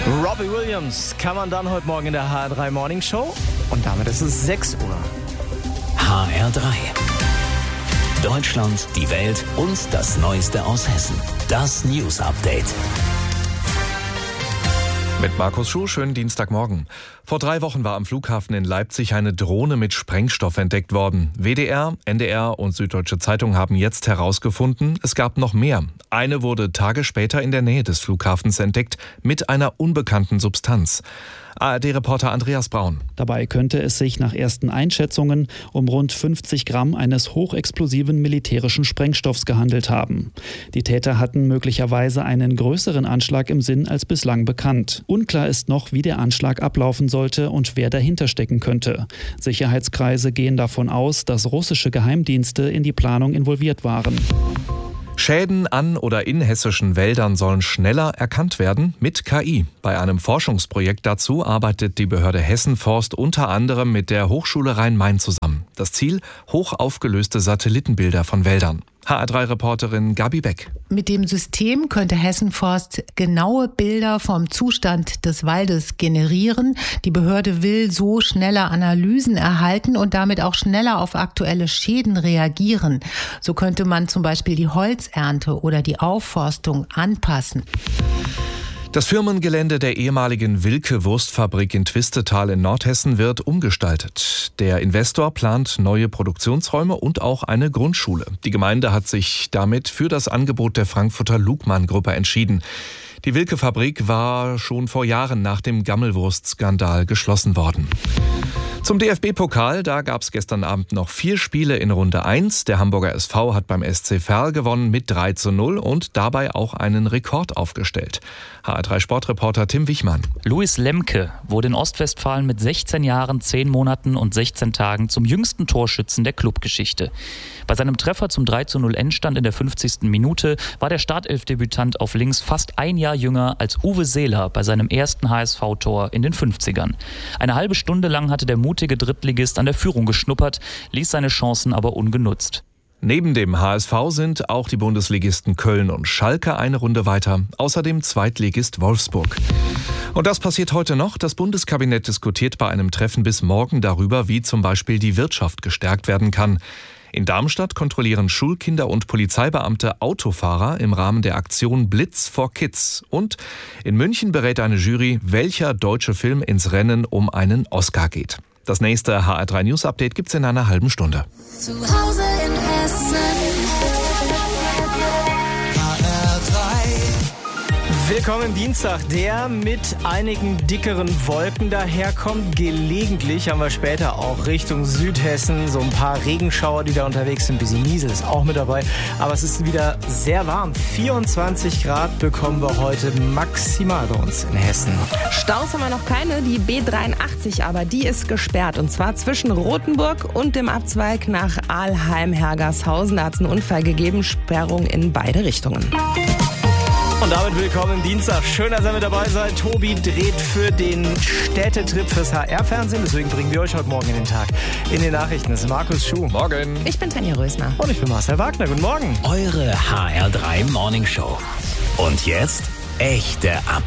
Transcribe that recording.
Robbie Williams kann man dann heute Morgen in der HR3 Morning Show. Und damit ist es 6 Uhr. HR3. Deutschland, die Welt und das Neueste aus Hessen. Das News Update. Mit Markus Schuh, schönen Dienstagmorgen. Vor 3 Wochen war am Flughafen in Leipzig eine Drohne mit Sprengstoff entdeckt worden. WDR, NDR und Süddeutsche Zeitung haben jetzt herausgefunden, es gab noch mehr. Eine wurde Tage später in der Nähe des Flughafens entdeckt mit einer unbekannten Substanz. ARD-Reporter Andreas Braun. Dabei könnte es sich nach ersten Einschätzungen um rund 50 Gramm eines hochexplosiven militärischen Sprengstoffs gehandelt haben. Die Täter hatten möglicherweise einen größeren Anschlag im Sinn als bislang bekannt. Unklar ist noch, wie der Anschlag ablaufen sollte und wer dahinter stecken könnte. Sicherheitskreise gehen davon aus, dass russische Geheimdienste in die Planung involviert waren. Schäden an oder in hessischen Wäldern sollen schneller erkannt werden mit KI. Bei einem Forschungsprojekt dazu arbeitet die Behörde Hessen-Forst unter anderem mit der Hochschule Rhein-Main zusammen. Das Ziel: hoch aufgelöste Satellitenbilder von Wäldern. HR3-Reporterin Gabi Beck. Mit dem System könnte Hessen-Forst genaue Bilder vom Zustand des Waldes generieren. Die Behörde will so schneller Analysen erhalten und damit auch schneller auf aktuelle Schäden reagieren. So könnte man zum Beispiel die Holzernte oder die Aufforstung anpassen. Das Firmengelände der ehemaligen Wilke-Wurstfabrik in Twistetal in Nordhessen wird umgestaltet. Der Investor plant neue Produktionsräume und auch eine Grundschule. Die Gemeinde hat sich damit für das Angebot der Frankfurter Lugmann-Gruppe entschieden. Die Wilke-Fabrik war schon vor Jahren nach dem Gammelwurst-Skandal geschlossen worden. Zum DFB-Pokal, da gab es gestern Abend noch 4 Spiele in Runde 1. Der Hamburger SV hat beim SC Verl gewonnen mit 3:0 und dabei auch einen Rekord aufgestellt. HR3-Sportreporter Tim Wichmann. Luis Lemke wurde in Ostwestfalen mit 16 Jahren, 10 Monaten und 16 Tagen zum jüngsten Torschützen der Clubgeschichte. Bei seinem Treffer zum 3:0 Endstand in der 50. Minute war der Startelfdebütant auf links fast ein Jahr jünger als Uwe Seeler bei seinem ersten HSV-Tor in den 50ern. Eine halbe Stunde lang hatte der mutige Drittligist an der Führung geschnuppert, ließ seine Chancen aber ungenutzt. Neben dem HSV sind auch die Bundesligisten Köln und Schalke eine Runde weiter, außerdem Zweitligist Wolfsburg. Und das passiert heute noch. Das Bundeskabinett diskutiert bei einem Treffen bis morgen darüber, wie zum Beispiel die Wirtschaft gestärkt werden kann. In Darmstadt kontrollieren Schulkinder und Polizeibeamte Autofahrer im Rahmen der Aktion Blitz for Kids. Und in München berät eine Jury, welcher deutsche Film ins Rennen um einen Oscar geht. Das nächste HR3 News Update gibt's in einer halben Stunde. Zu Hause in Hessen. Willkommen Dienstag, der mit einigen dickeren Wolken daherkommt. Gelegentlich haben wir später auch Richtung Südhessen so ein paar Regenschauer, die da unterwegs sind. Ein bisschen Niesel ist auch mit dabei. Aber es ist wieder sehr warm. 24 Grad bekommen wir heute maximal bei uns in Hessen. Staus haben wir noch keine, die B83, aber die ist gesperrt. Und zwar zwischen Rothenburg und dem Abzweig nach Alheim-Hergershausen. Da hat es einen Unfall gegeben, Sperrung in beide Richtungen. Und damit willkommen Dienstag. Schön, dass ihr mit dabei seid. Tobi dreht für den Städtetrip fürs HR-Fernsehen. Deswegen bringen wir euch heute Morgen in den Tag. In den Nachrichten ist Markus Schuh. Morgen. Ich bin Tanja Rösner. Und ich bin Marcel Wagner. Guten Morgen. Eure HR3 Morning Show. Und jetzt echte Updates.